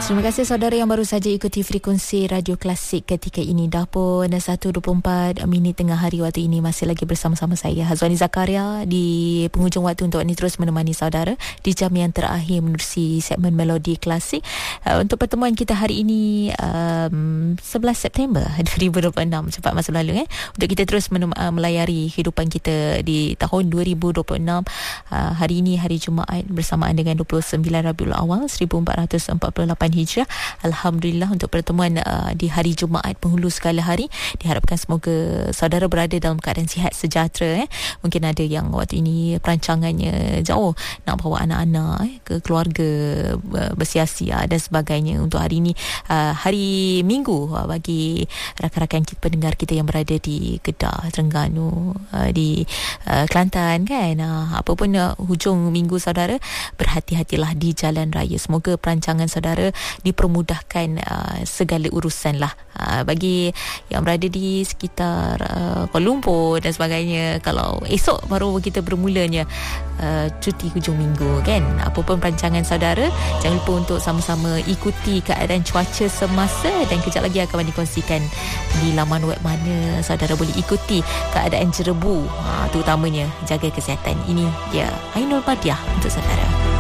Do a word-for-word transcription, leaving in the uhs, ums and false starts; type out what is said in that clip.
Terima kasih saudara yang baru saja ikuti frekuensi Radio Klasik ketika ini. Dah pun satu dua puluh empat minit tengah hari waktu ini, masih lagi bersama-sama saya Hazwani Zakaria di penghujung waktu untuk ini terus menemani saudara di jam yang terakhir menerusi segmen Melodi Klasik. Uh, untuk pertemuan kita hari ini um, sebelas September dua ribu dua puluh enam, cepat masa lalu eh. Untuk kita terus menem- uh, melayari kehidupan kita di tahun dua ribu dua puluh enam. Uh, hari ini hari Jumaat bersamaan dengan dua puluh sembilan Rabiul Awal seribu empat ratus empat puluh lapan Hijrah. Alhamdulillah untuk pertemuan uh, di hari Jumaat penghulu segala hari, diharapkan semoga saudara berada dalam keadaan sihat sejahtera eh. Mungkin ada yang waktu ini perancangannya jauh nak bawa anak-anak eh, ke keluarga, uh, bersia-sia dan sebagainya. Untuk hari ini uh, hari Minggu uh, bagi rakan-rakan kita, pendengar kita yang berada di Kedah, Terengganu, uh, di uh, Kelantan kan, uh, apapun uh, hujung minggu saudara, berhati-hatilah di jalan raya. Semoga perancangan saudara dipermudahkan uh, segala urusan lah. Uh, bagi yang berada di sekitar uh, Kuala Lumpur dan sebagainya, kalau esok baru kita bermulanya uh, cuti hujung minggu kan, apa pun perancangan saudara, jangan lupa untuk sama-sama ikuti keadaan cuaca semasa, dan kejap lagi akan dikongsikan di laman web mana saudara boleh ikuti keadaan jerebu, uh, terutamanya jaga kesihatan. Ini dia Ainul Badiah untuk saudara.